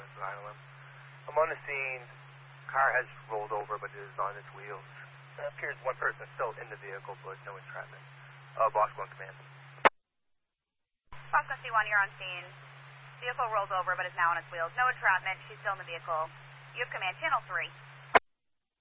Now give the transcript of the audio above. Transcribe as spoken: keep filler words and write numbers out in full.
ambulance, Rhode Island. I'm on the scene. Car has rolled over, but it is on its wheels. It appears one person is still in the vehicle, but no entrapment. Uh, Bosco on command. Bosco C one, you're on scene. Vehicle rolls over, but is now on its wheels. No entrapment. She's still in the vehicle. You have command, channel three.